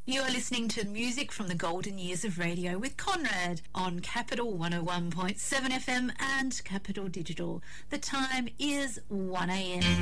You are listening to music from the golden years of radio with Conrad on Capital 101.7 FM and Capital Digital. The time is 1 a.m.